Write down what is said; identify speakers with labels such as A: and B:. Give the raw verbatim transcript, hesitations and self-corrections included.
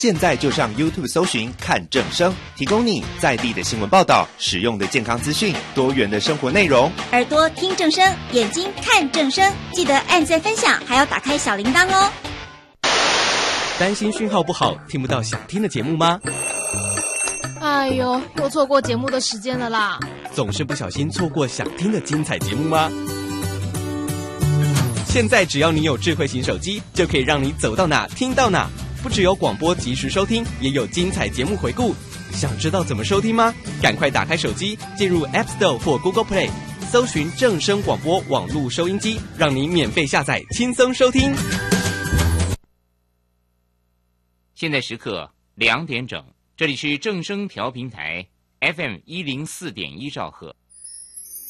A: 现在就上 YouTube 搜寻看正声，提供你在地的新闻报道、实用的健康资讯、多元的生活内容。
B: 耳朵听正声，眼睛看正声，记得按赞分享，还要打开小铃铛哦。
C: 担心讯号不好，听不到想听的节目吗？
D: 哎呦，又错过节目的时间了啦！
C: 总是不小心错过想听的精彩节目吗？现在只要你有智慧型手机，就可以让你走到哪听到哪。不只有广播及时收听，也有精彩节目回顾。想知道怎么收听吗？赶快打开手机，进入 App Store 或 Google Play， 搜寻正声广播网络收音机，让你免费下载，轻松收听。
E: 现在时刻两点整，这里是正声调频台 F M 一零四点一兆赫。